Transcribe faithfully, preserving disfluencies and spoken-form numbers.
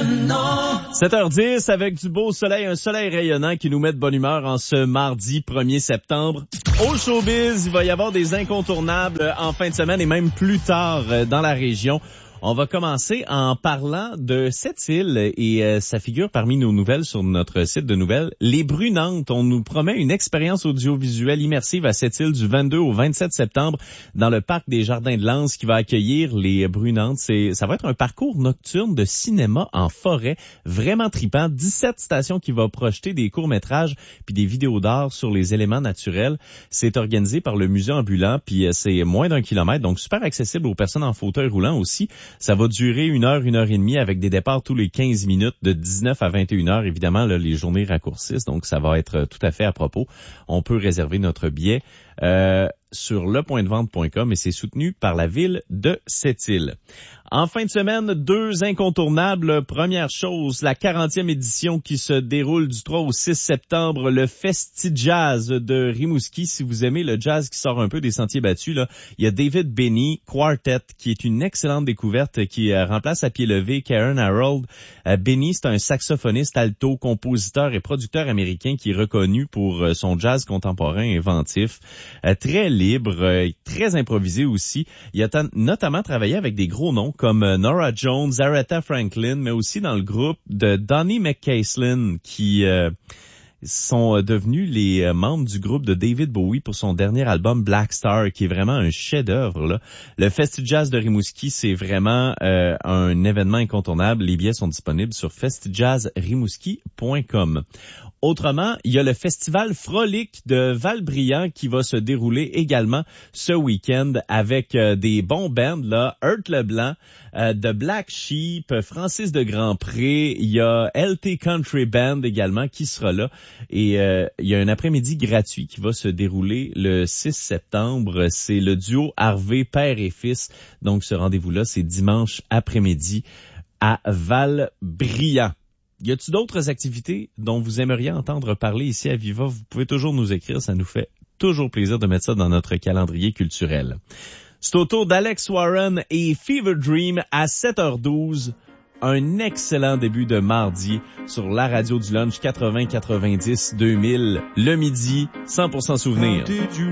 sept heures dix avec du beau soleil, un soleil rayonnant qui nous met de bonne humeur en ce mardi premier septembre. Au showbiz, il va y avoir des incontournables en fin de semaine et même plus tard dans la région. On va commencer en parlant de cette île et euh, ça figure parmi nos nouvelles sur notre site de nouvelles. Les Brunantes, on nous promet une expérience audiovisuelle immersive à cette île du vingt-deux au vingt-sept septembre dans le parc des Jardins de Lens qui va accueillir les Brunantes. C'est, ça va être un parcours nocturne de cinéma en forêt, vraiment trippant. dix-sept stations qui vont projeter des courts-métrages puis des vidéos d'art sur les éléments naturels. C'est organisé par le musée ambulant puis c'est moins d'un kilomètre, donc super accessible aux personnes en fauteuil roulant aussi. Ça va durer une heure, une heure et demie avec des départs tous les quinze minutes de dix-neuf à vingt et une heures. Évidemment, là, les journées raccourcissent, donc ça va être tout à fait à propos. On peut réserver notre billet euh, sur le point de vente point com et c'est soutenu par la ville de Sept-Îles. En fin de semaine, deux incontournables. Première chose, la quarantième édition qui se déroule du trois au six septembre, le Festi-Jazz de Rimouski. Si vous aimez le jazz qui sort un peu des sentiers battus, là, il y a David Benny Quartet qui est une excellente découverte qui euh, remplace à pied levé Karen Harold. Euh, Benny, c'est un saxophoniste alto, compositeur et producteur américain qui est reconnu pour euh, son jazz contemporain inventif, euh, très libre, euh, très improvisé aussi. Il a t- notamment travaillé avec des gros noms comme Nora Jones, Aretha Franklin, mais aussi dans le groupe de Donny McCaslin qui euh, sont devenus les membres du groupe de David Bowie pour son dernier album Black Star, qui est vraiment un chef-d'œuvre, là. Le Festi-Jazz de Rimouski, c'est vraiment euh, un événement incontournable. Les billets sont disponibles sur festi jazz rimouski point com. Autrement, il y a le festival Frolic de Val-Briand qui va se dérouler également ce week-end avec euh, des bons bands, là, Hurt Leblanc, euh, The Black Sheep, Francis de Grandpré, il y a L T Country Band également qui sera là. Et euh, il y a un après-midi gratuit qui va se dérouler le six septembre. C'est le duo Harvey, père et fils. Donc ce rendez-vous-là, c'est dimanche après-midi à Val-Briand. Y a-t-il d'autres activités dont vous aimeriez entendre parler ici à Viva? Vous pouvez toujours nous écrire, ça nous fait toujours plaisir de mettre ça dans notre calendrier culturel. C'est au tour d'Alex Warren et Fever Dream à sept heures douze. Un excellent début de mardi sur la radio du lunch quatre-vingts quatre-vingt-dix deux mille, le midi, cent pour cent souvenir.